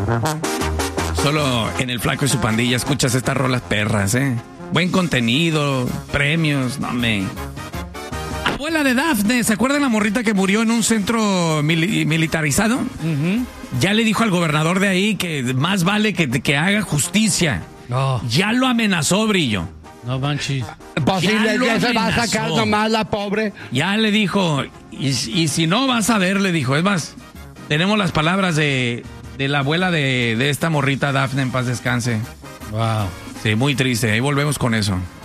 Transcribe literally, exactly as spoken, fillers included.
Solo en El Flaco y su Pandilla escuchas estas rolas perras, ¿eh? Buen contenido, premios, no me... Abuela de Dafne, ¿se acuerdan la morrita que murió en un centro mili- militarizado? Uh-huh. Ya le dijo al gobernador de ahí que más vale que, que haga justicia. No. Ya lo amenazó, Brillo. No manches. Posible Ya que lo se va a amenazó. sacar nomás la pobre. Ya le dijo, y, y si no vas a ver, le dijo. Es más, tenemos las palabras de, de la abuela de, de esta morrita Dafne, en paz descanse. Wow. Sí, muy triste. Ahí volvemos con eso.